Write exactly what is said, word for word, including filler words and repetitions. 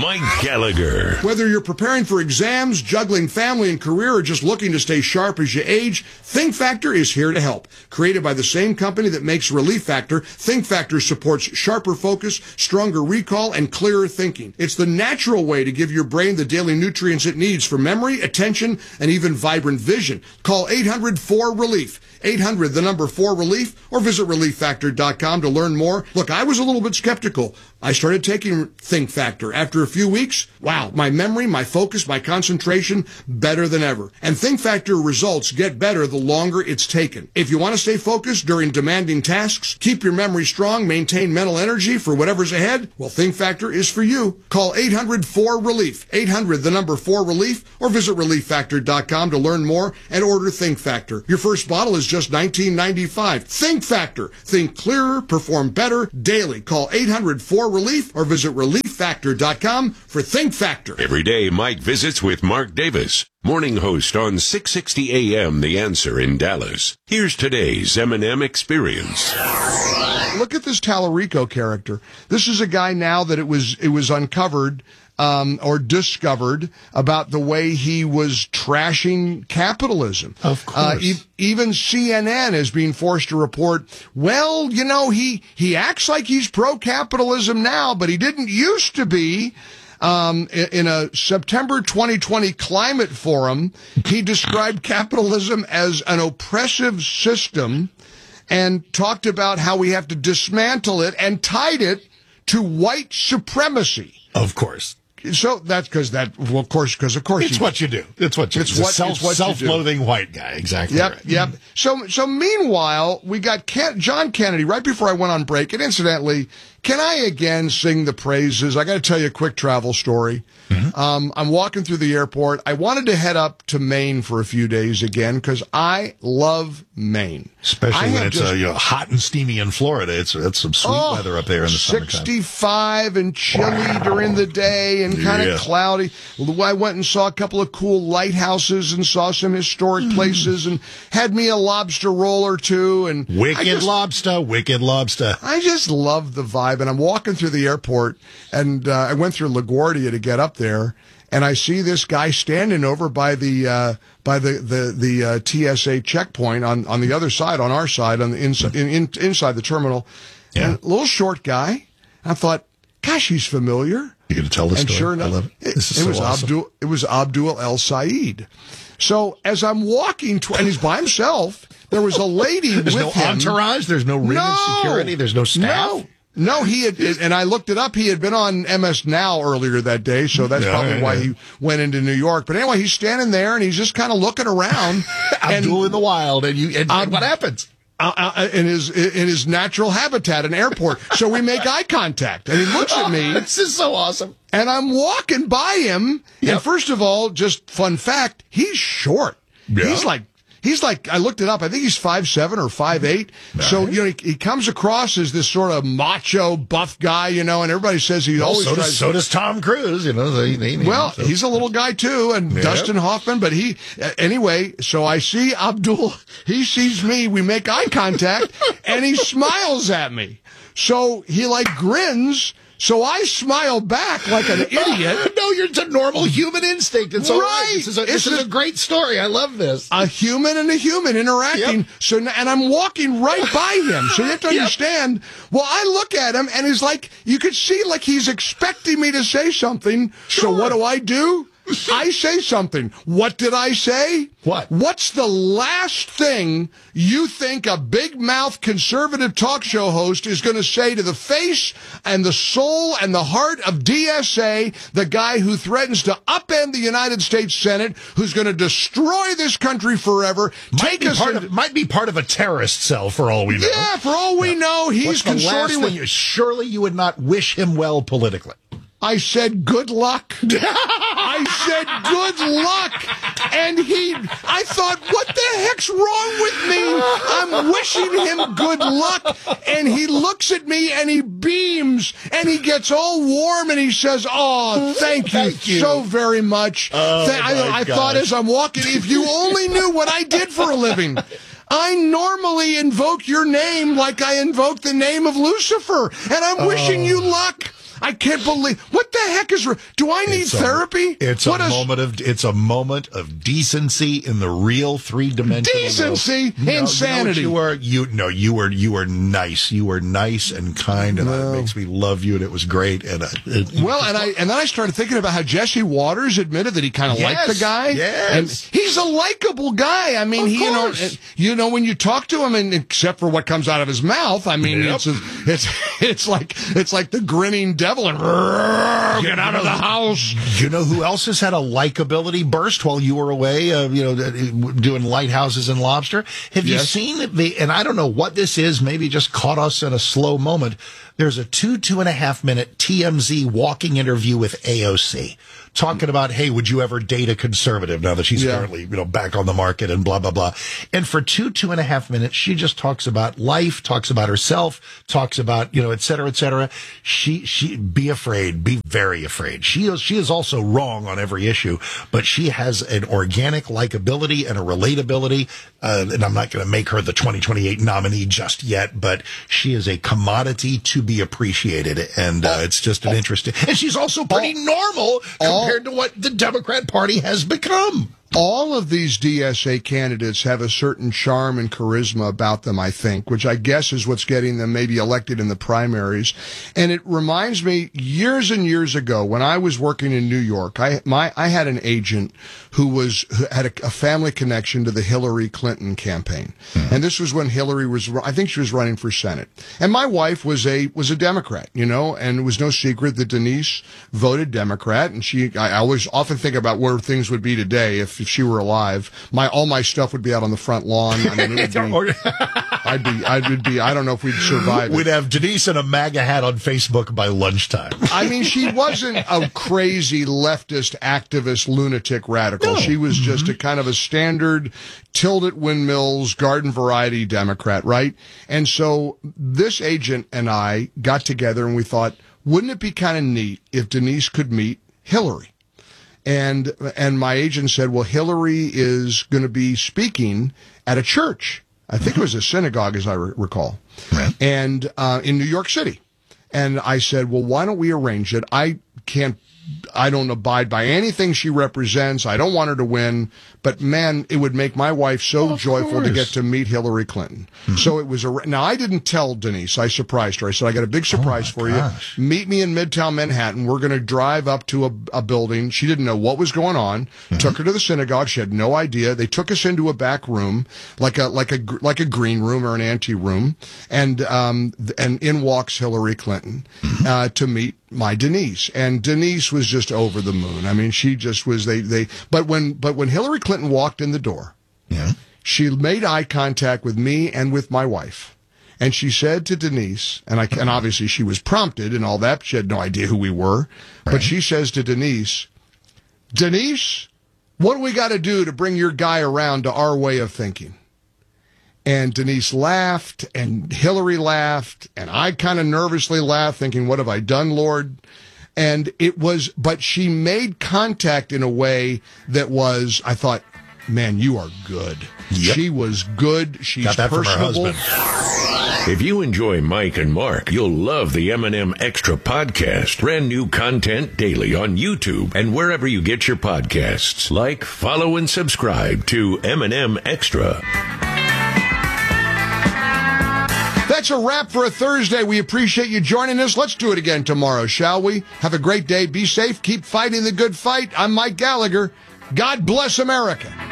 Mike Gallagher. Whether you're preparing for exams, juggling family and career, or just looking to stay sharp as you age, Think Factor is here to help. Created by the same company that makes Relief Factor, Think Factor supports sharper focus, stronger recall, and clearer thinking. It's the natural way to give your brain the daily nutrients it needs for memory, attention, and even vibrant vision. Call eight hundred four relief. eight hundred, the number four relief, or visit relief factor dot com to learn more. Look, I was a little bit skeptical. I started taking Think Factor. After a few weeks, wow, my memory, my focus, my concentration, better than ever. And Think Factor results get better the longer it's taken. If you want to stay focused during demanding tasks, keep your memory strong, maintain mental energy for whatever's ahead, well, Think Factor is for you. Call eight hundred four relief. eight hundred, the number four relief, or visit relief factor dot com to learn more and order Think Factor. Your first bottle is just nineteen ninety-five. Think Factor. Think clearer, perform better daily. Call eight hundred four relief or visit relief factor dot com for Think Factor. Every day, Mike visits with Mark Davis, morning host on six sixty A M The Answer in Dallas. Here's today's M and M Experience. Look at this Tallarico character. This is a guy now that it was it was uncovered um, or discovered about the way he was trashing capitalism. Of course. Uh, e- even C N N is being forced to report, well, you know, he, he acts like he's pro-capitalism now, but he didn't used to be. Um, in a September twenty twenty climate forum, he described capitalism as an oppressive system and talked about how we have to dismantle it and tied it to white supremacy. Of course. So that's because that, well, of course, because of course it's what you do. It's what you it's do. What, Self, it's what self-loathing white guy. Exactly. Yep, right. yep. So, so meanwhile, we got Ken, John Kennedy right before I went on break. And incidentally, can I again sing the praises? I got to tell you a quick travel story. Mm-hmm. Um, I'm walking through the airport. I wanted to head up to Maine for a few days again because I love Maine. Especially when it's just, uh, you know, hot and steamy in Florida. It's, it's some sweet oh, weather up there in the summertime. sixty-five and chilly wow. during the day and kind of yeah. cloudy. I went and saw a couple of cool lighthouses and saw some historic mm. places and had me a lobster roll or two. And wicked just, lobster, wicked lobster. I just love the vibe. And I'm walking through the airport, and uh, I went through LaGuardia to get up there, and I see this guy standing over by the uh, by the the the uh, T S A checkpoint on, on the other side, on our side, on the inside in, in, inside the terminal. Yeah. And a little short guy. I thought, gosh, he's familiar. You're going to tell the and story? Sure enough, I love it. This is it, so was awesome. Abdul. It was Abdul El Said. So as I'm walking, tw- and he's by himself, there was a lady There's with no him. entourage. There's no ring no, of security. There's no staff. No. No, he had, and I looked it up. He had been on M S Now earlier that day, so that's yeah, probably yeah, why yeah. he went into New York. But anyway, he's standing there and he's just kind of looking around. Abdul in the wild, and you. And, um, and what happens? Uh, uh, in his in his natural habitat, an airport. So we make eye contact, and he looks at me. This is so awesome. And I'm walking by him, yep. and first of all, just fun fact, he's short. Yeah. He's like. He's like, I looked it up, I think he's five seven or five eight. Nice. So, you know, he, he comes across as this sort of macho, buff guy, you know, and everybody says he well, always so tries. Does, so does Tom Cruise, you know. They, they, well, so. he's a little guy too, and yep. Dustin Hoffman, but he, uh, anyway, so I see Abdul, he sees me, we make eye contact, and he smiles at me. So he like grins. So I smile back like an idiot. No, you're it's a normal human instinct. It's all right. This is a, this is a great story. I love this. A human and a human interacting. Yep. So, and I'm walking right by him. So you have to yep. understand. Well, I look at him and he's like, you could see like he's expecting me to say something. Sure. So what do I do? I say something. What did I say? What? What's the last thing you think a big mouth conservative talk show host is going to say to the face and the soul and the heart of D S A, the guy who threatens to upend the United States Senate, who's going to destroy this country forever, might take be us part into, of, might be part of a terrorist cell for all we know. Yeah, for all we yeah. know, he's What's the consorting last with. Thing? Surely you would not wish him well politically. I said, good luck. I said, good luck. And he, I thought, what the heck's wrong with me? I'm wishing him good luck. And he looks at me and he beams and he gets all warm and he says, oh, thank you, thank you. so very much. Oh, Th- I, I thought as I'm walking, if you only knew what I did for a living. I normally invoke your name like I invoke the name of Lucifer. And I'm wishing oh. you luck. I can't believe, what the heck is, do I need it's a, therapy? It's what a is, moment of, it's a moment of decency in the real three-dimensional decency, no, insanity. You, know you were, you, no, you were, you were nice. You were nice and kind, and no. It makes me love you, and it was great. And uh, it, Well, and I, and then I started thinking about how Jesse Waters admitted that he kind of yes, liked the guy. Yes. And he's a likable guy. I mean, of he, you know, you know, when you talk to him, and except for what comes out of his mouth, I mean, yep. it's, it's, it's like, it's like the grinning devil and get out of the house. You know who else has had a likability burst while you were away, uh, you know, doing lighthouses and lobster? Have yes. you seen the, and I don't know what this is, maybe just caught us in a slow moment. There's a two, two and a half minute T M Z walking interview with A O C talking about, hey, would you ever date a conservative now that she's yeah. currently, you know, back on the market and blah, blah, blah. And for two, two and a half minutes, she just talks about life, talks about herself, talks about, you know, et cetera, et cetera. She, she, be afraid, be very afraid. She is, she is also wrong on every issue, but she has an organic likability and a relatability. Uh, and I'm not going to make her the twenty twenty-eight nominee just yet, but she is a commodity to be appreciated. And, uh, it's just an interesting, and she's also pretty normal compared to what the Democrat Party has become. All of these D S A candidates have a certain charm and charisma about them, I think, which I guess is what's getting them maybe elected in the primaries. And it reminds me, years and years ago, when I was working in New York, I my I had an agent who was who had a, a family connection to the Hillary Clinton campaign. Mm-hmm. And this was when Hillary was, I think she was running for Senate. And my wife was a was a Democrat, you know, and it was no secret that Denise voted Democrat. And she, I always often think about where things would be today if if she were alive. My all my stuff would be out on the front lawn. I mean, it would be, I'd be, I would be. I don't know if we'd survive. We'd it. have Denise in a MAGA hat on Facebook by lunchtime. I mean, she wasn't a crazy leftist activist lunatic radical. No. She was just mm-hmm. a kind of a standard Tildet Windmills garden variety Democrat, right? And so this agent and I got together and we thought, wouldn't it be kind of neat if Denise could meet Hillary? And and my agent said, well, Hillary is going to be speaking at a church. I think it was a synagogue, as I re- recall, right. and uh, in New York City. And I said, well, why don't we arrange it? I can't, I don't abide by anything she represents. I don't want her to win. But, man, it would make my wife so oh, joyful course. to get to meet Hillary Clinton. Mm-hmm. So it was a... Now, I didn't tell Denise. I surprised her. I said, I got a big surprise oh for gosh. you. Meet me in Midtown Manhattan. We're going to drive up to a, a building. She didn't know what was going on. Mm-hmm. Took her to the synagogue. She had no idea. They took us into a back room, like a like a, like a green room or an ante room. And, um, and in walks Hillary Clinton mm-hmm. uh, to meet my Denise. And Denise was just over the moon. I mean, she just was... They, they, but when, but when Hillary Clinton walked in the door, yeah. she made eye contact with me and with my wife. And she said to Denise, and I and obviously she was prompted and all that. She had no idea who we were. Right. But she says to Denise, Denise, what do we got to do to bring your guy around to our way of thinking? And Denise laughed, and Hillary laughed, and I kind of nervously laughed, thinking, what have I done, Lord? And it was, but she made contact in a way that was, I thought, man, you are good. Yep. She was good. She's Got that personable. From her husband. If you enjoy Mike and Mark, you'll love the M and M Extra podcast. Brand new content daily on YouTube and wherever you get your podcasts. Like, follow, and subscribe to M and M Extra. That's a wrap for a Thursday. We appreciate you joining us. Let's do it again tomorrow, shall we? Have a great day. Be safe. Keep fighting the good fight. I'm Mike Gallagher. God bless America.